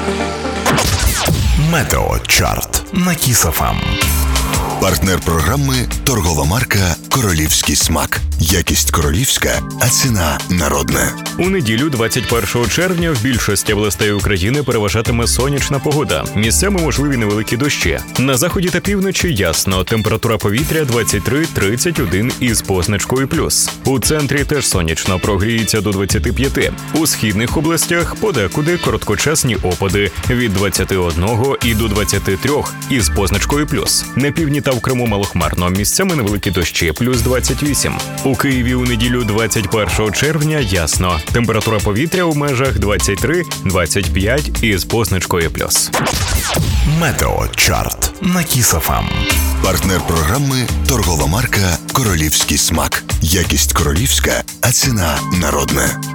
Метеочарт на Kiss FM. Партнер програми – торгова марка «Королівський смак». Якість королівська, а ціна народна. У неділю, 21 червня, в більшості областей України переважатиме сонячна погода. Місцями можливі невеликі дощі. На заході та півночі ясно. Температура повітря 23-31 із позначкою плюс. У центрі теж сонячно, прогріється до 25. У східних областях подекуди короткочасні опади від 21 і до 23 із позначкою плюс. На півдні та в Криму малохмарно, місцями невеликі дощі, плюс 28. У Києві у неділю 21 червня ясно. Температура повітря у межах 23-25 із позначкою плюс. Метеочарт на Kiss FM. Партнер програми – торгова марка «Королівський смак». Якість королівська, а ціна народна.